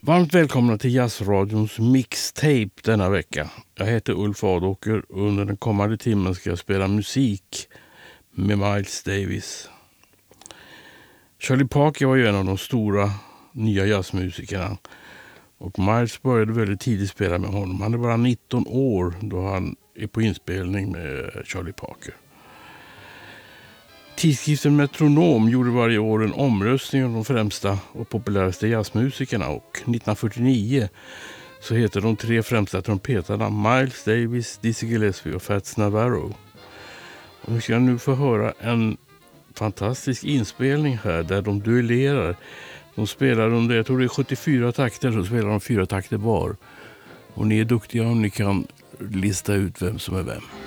Varmt välkomna till Jazzradions mixtape denna vecka. Jag heter Ulf Adåker och under den kommande timmen ska jag spela musik med Miles Davis. Charlie Parker var ju en av de stora nya jazzmusikerna och Miles började väldigt tidigt spela med honom. Han är bara 19 år då han är på inspelning med Charlie Parker. Tidskriften Metronom gjorde varje år en omröstning om de främsta och populäraste jazzmusikerna och 1949 så heter de tre främsta trumpetarna Miles Davis, Dizzy Gillespie och Fats Navarro. Och nu ska jag nu få höra en fantastisk inspelning här där de duellerar. De spelar under, jag tror det är 74 takter, så spelar de 4 takter var. Och ni är duktiga om ni kan lista ut vem som är vem.